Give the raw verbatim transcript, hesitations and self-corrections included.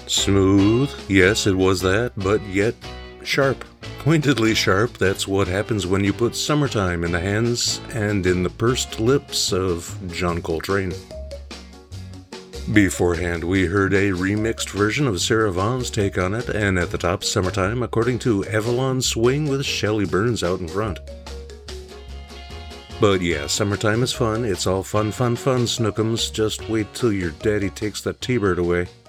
Smooth, yes, it was that, but yet sharp. Pointedly sharp, that's what happens when you put Summertime in the hands and in the pursed lips of John Coltrane. Beforehand, we heard a remixed version of Sarah Vaughan's take on it, and at the top, Summertime, according to Avalon Swing with Shelley Burns out in front. But yeah, Summertime is fun. It's all fun, fun, fun, Snookums. Just wait till your daddy takes that T-Bird away.